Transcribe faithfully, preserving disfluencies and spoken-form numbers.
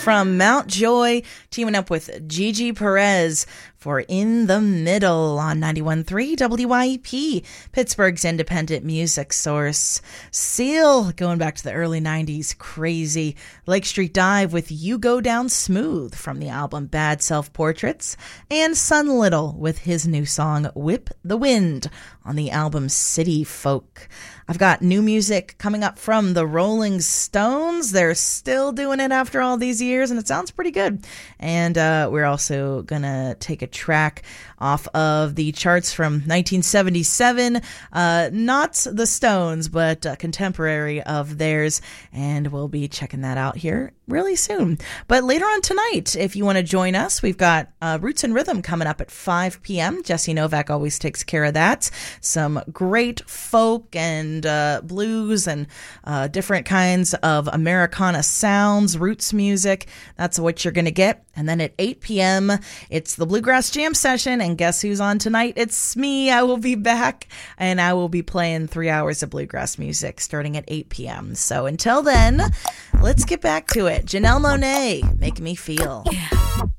from Mount Joy, teaming up with Gigi Perez for In the Middle on ninety-one point three W I E P, Pittsburgh's independent music source. Seal, going back to the early nineties, crazy. Lake Street Dive with You Go Down Smooth from the album Bad Self-Portraits. And Sun Little with his new song Whip the Wind on the album City Folk. I've got new music coming up from the Rolling Stones. They're still doing it after all these years, and it sounds pretty good. And uh, we're also going to take a track off of the charts from nineteen seventy-seven. Uh, not the Stones, but uh, contemporary of theirs. And we'll be checking that out here really soon. But later on tonight, if you want to join us, we've got uh, Roots and Rhythm coming up at five p.m. Jesse Novak always takes care of that. Some great folk and uh, blues and uh, different kinds of Americana sounds, roots music. That's what you're going to get. And then at eight p.m., it's the Bluegrass Jam session. And guess who's on tonight? It's me. I will be back, and I will be playing three hours of bluegrass music starting at eight p.m. So until then, let's get back to it. Janelle Monáe, Make Me Feel. Yeah.